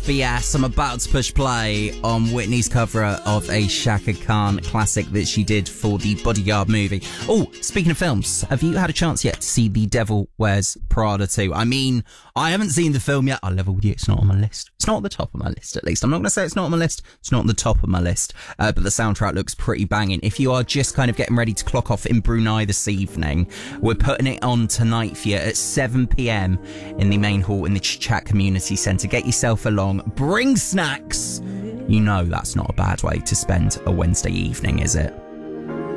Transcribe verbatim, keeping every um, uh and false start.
B S. I'm about to push play on Whitney's cover of a Shaka Khan classic that she did for the Bodyguard movie. Oh, speaking of films, have you had a chance yet to see The Devil Wears Prada two? I mean, I haven't seen the film yet. I'll level with you, it's not on my list. It's not at the top of my list, at least. I'm not going to say it's not on my list. It's not on the top of my list. Uh, but the soundtrack looks pretty banging. If you are just kind of getting ready to clock off in Brunei this evening, we're putting it on tonight for you at seven p.m. in the main hall in the Chat Community Centre. Get yourself along. Bring snacks. You know that's not a bad way to spend a Wednesday evening, is it?